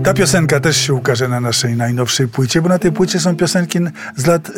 Ta piosenka też się ukaże na naszej najnowszej płycie, bo na tej płycie są piosenki z lat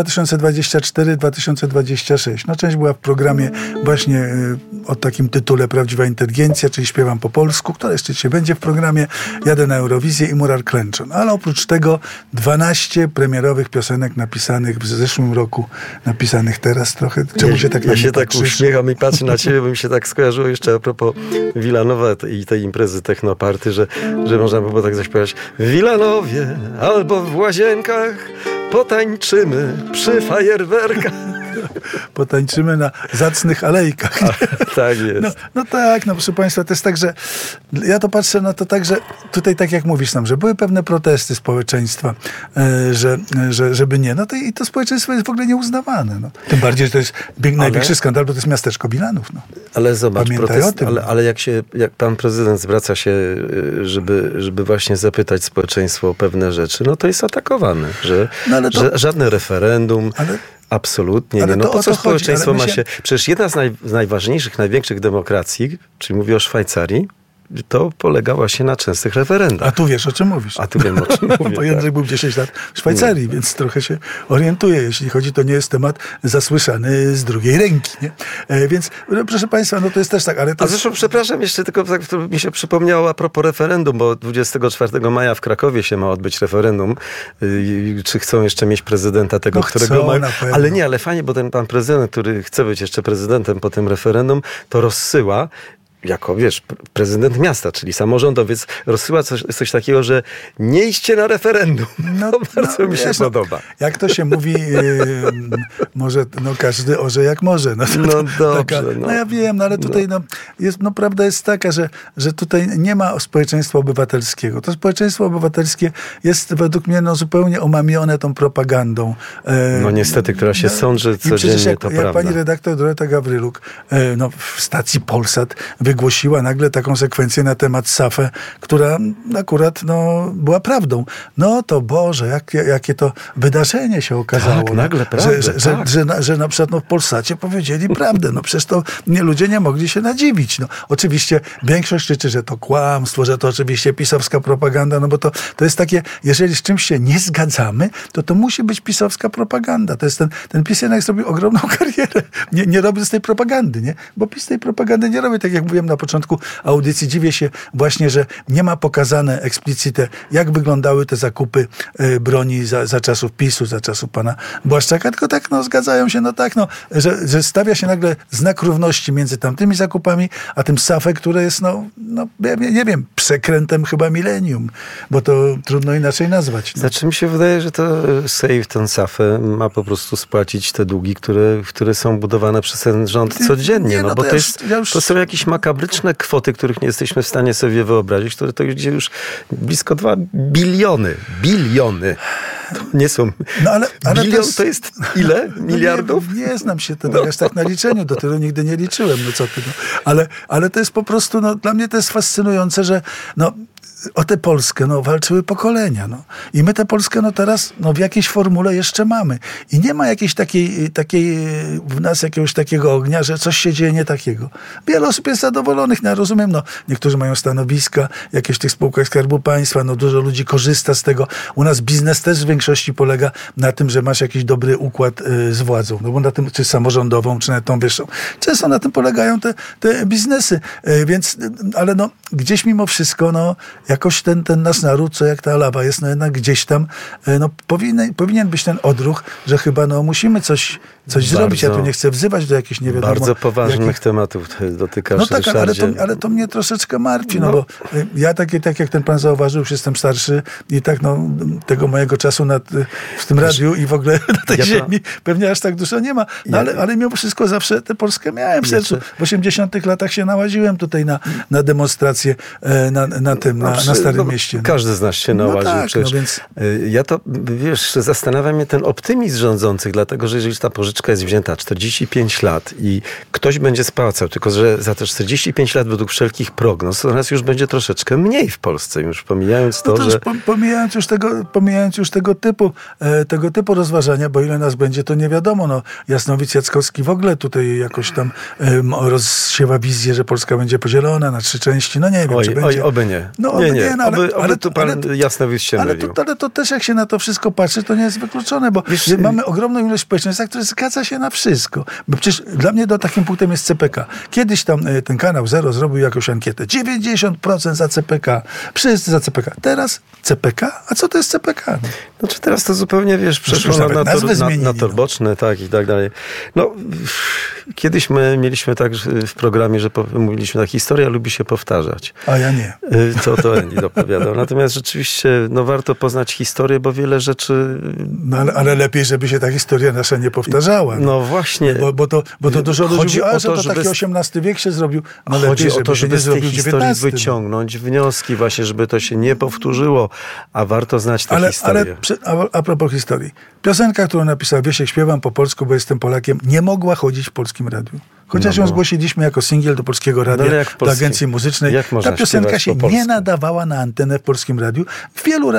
2024-2026. No, część była w programie właśnie o takim tytule Prawdziwa Inteligencja, czyli Śpiewam po polsku, która jeszcze dzisiaj będzie w programie. Jadę na Eurowizję i Murar klęczą. Ale oprócz tego 12 premierowych piosenek napisanych w zeszłym roku, napisanych teraz trochę. Czemu się tak na mnie się tak patrzysz? uśmiecham i patrzę na ciebie, bo mi się tak skojarzyło jeszcze a propos Wilanowa i tej imprezy technoparty, że można by było tak zaśpiewać: w Wilanowie albo w Łazienkach potańczymy przy fajerwerkach. Potańczymy na zacnych alejkach. Tak jest. No tak, proszę Państwa, to jest tak, że ja to patrzę na to tak, że tutaj tak jak mówisz nam, że były pewne protesty społeczeństwa, żeby nie. No to i to społeczeństwo jest w ogóle nieuznawane. No. Tym bardziej, że to jest największy skandal, bo to jest miasteczko Bilanów. No. Ale zobacz, Pamiętaj o tym. Ale jak pan prezydent zwraca się, żeby właśnie zapytać społeczeństwo o pewne rzeczy, no to jest atakowany, że żadne referendum. Absolutnie nie. No po co społeczeństwo ma się... Przecież jedna z najważniejszych, największych demokracji, czyli mówię o Szwajcarii, to polegała się na częstych referendach. A tu wiesz, o czym mówisz. A tu wiem, o czym mówię. Bo Jędrek był 10 lat w Szwajcarii, więc trochę się orientuje. Jeśli chodzi, to nie jest temat zasłyszany z drugiej ręki. Nie? Więc, proszę Państwa, no to jest też tak. Ale to... A zresztą, przepraszam, jeszcze tylko tak, mi się przypomniało a propos referendum, bo 24 maja w Krakowie się ma odbyć referendum. Czy chcą jeszcze mieć prezydenta tego, którego mają. Ale fajnie, bo ten pan prezydent, który chce być jeszcze prezydentem po tym referendum, to rozsyła jako, wiesz, prezydent miasta, czyli samorządowiec, rozsyła coś takiego, że nie idźcie na referendum. To bardzo mi się podoba. Jak to się mówi, może każdy orze jak może. Dobrze. Ja wiem, ale tutaj prawda jest taka, że tutaj nie ma społeczeństwa obywatelskiego. To społeczeństwo obywatelskie jest według mnie zupełnie omamione tą propagandą. Niestety, która się sączy codziennie, to prawda. Jak pani redaktor Dorota Gawryluk w stacji Polsat wygłosiła nagle taką sekwencję na temat SAFE, która akurat była prawdą. No to Boże, jakie to wydarzenie się okazało. Tak, nagle prawda. Że na przykład w Polsacie powiedzieli prawdę. Przecież to ludzie nie mogli się nadziwić. Oczywiście większość krzyczy, że to kłamstwo, że to oczywiście pisowska propaganda, bo to jest takie, jeżeli z czymś się nie zgadzamy, to musi być pisowska propaganda. To jest ten PiS jednak zrobił ogromną karierę. Nie robi z tej propagandy, nie? Bo PiS tej propagandy nie robi, tak jak mówiłem na początku audycji. Dziwię się właśnie, że nie ma pokazane explicite, jak wyglądały te zakupy broni za czasów PiS-u, za czasów pana Błaszczaka, tylko tak, zgadzają się, że stawia się nagle znak równości między tamtymi zakupami, a tym SAFE, które jest, nie wiem, przekrętem chyba milenium, bo to trudno inaczej nazwać. Znaczy mi się wydaje, że to Sejm, ten SAFE ma po prostu spłacić te długi, które są budowane przez ten rząd codziennie, bo to są jakieś makabryczne kwoty, których nie jesteśmy w stanie sobie wyobrazić, które to idzie już blisko 2 biliony. Biliony. To nie są... ale bilion to jest ile? Miliardów? Nie znam się aż tak na liczeniu, do tego nigdy nie liczyłem, co ty. Ale to jest po prostu, dla mnie to jest fascynujące, że o tę Polskę walczyły pokolenia. I my tę Polskę teraz w jakiejś formule jeszcze mamy. I nie ma jakiejś takiej w nas jakiegoś takiego ognia, że coś się dzieje nie takiego. Wiele osób jest zadowolonych, ja rozumiem, niektórzy mają stanowiska jakieś w tych spółkach Skarbu Państwa, dużo ludzi korzysta z tego. U nas biznes też w większości polega na tym, że masz jakiś dobry układ z władzą. Bo na tym, czy samorządową, czy na tą wyższą. Często na tym polegają te biznesy. Więc, ale gdzieś mimo wszystko, jakoś ten nasz naród, co jak ta lawa jest, jednak gdzieś tam powinien być ten odruch, że chyba musimy coś zrobić. Ja tu nie chcę wzywać do jakichś nie wiadomo... Bardzo poważnych tematów dotykasz, Ryszardzie. Ale to mnie troszeczkę martwi, bo ja tak jak ten pan zauważył, już jestem starszy i tak tego mojego czasu w tym radiu i w ogóle na tej ziemi pewnie aż tak dużo nie ma. Ale mimo wszystko zawsze tę Polskę miałem w sercu. W 80-tych latach się nałaziłem tutaj na demonstracje na Starym Mieście. Każdy z nas się nałaził. Więc... Ja to, zastanawia mnie ten optymizm rządzących, dlatego, że jeżeli ta pożyczka jest wzięta 45 lat i ktoś będzie spłacał, tylko że za te 45 lat według wszelkich prognoz, to nas już będzie troszeczkę mniej w Polsce, już pomijając że... Pomijając już tego typu rozważania, bo ile nas będzie, to nie wiadomo. Jasnowic Jackowski w ogóle tutaj jakoś tam rozsiewa wizję, że Polska będzie podzielona na 3 części. Nie wiem, czy będzie. Oby nie. Ale tu pan jasno się mylił. Ale to też jak się na to wszystko patrzy, to nie jest wykluczone, bo mamy ogromną ilość społeczeństwa, które zgadza się na wszystko. Bo przecież dla mnie takim punktem jest CPK. Kiedyś tam ten kanał Zero zrobił jakąś ankietę. 90% za CPK. Wszyscy za CPK. Teraz CPK? A co to jest CPK? Znaczy teraz to zupełnie, przeszło na tor boczny, tak i tak dalej. Kiedyś my mieliśmy tak w programie, że mówiliśmy, że historia lubi się powtarzać. A ja nie. To Andy dopowiadał. Natomiast rzeczywiście warto poznać historię, bo wiele rzeczy... Ale lepiej, żeby się ta historia nasza nie powtarzała. No właśnie. Bo to dużo ludzi mówi, że to taki XVIII wiek się zrobił. Chodzi o to, żeby z tej historii wyciągnąć wnioski właśnie, żeby to się nie powtórzyło, a warto znać tę historię. Ale a propos historii. Piosenka, którą napisał Wiesiek, śpiewam po polsku, bo jestem Polakiem, nie mogła chodzić w Polskim Radiu. Chociaż ją zgłosiliśmy jako singiel do Polskiego Radia, do agencji muzycznej. Ta piosenka się nie nadawała na antenę w Polskim Radiu. W wielu